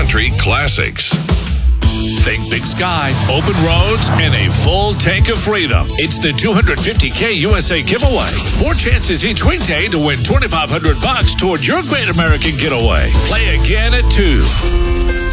country classics. Think Big Sky, open roads, and a full tank of freedom. It's the 250K USA giveaway. 4 chances each weekday to win $2,500 toward your Great American Getaway. Play again at 2.